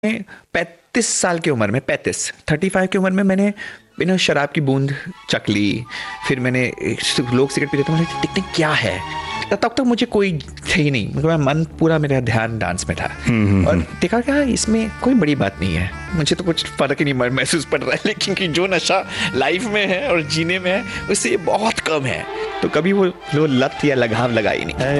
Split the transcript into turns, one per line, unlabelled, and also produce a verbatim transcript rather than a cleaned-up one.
पैंतीस साल की उम्र में, पैंतीस थर्टी फाइव की उम्र में मैंने बिना शराब की बूंद चख ली। फिर मैंने, लोग सिगरेट पीते थे, मुझे टिकटिक क्या है, तब तक मुझे कोई थे ही नहीं, मतलब मन पूरा मेरा ध्यान डांस में था। और देखा क्या इसमें कोई बड़ी बात नहीं है, मुझे तो कुछ फर्क ही नहीं महसूस पड़ रहा है, लेकिन कि जो नशा लाइफ में है और जीने में है उससे बहुत कम है, तो कभी वो, वो लत या लगाम लगा ही नहीं।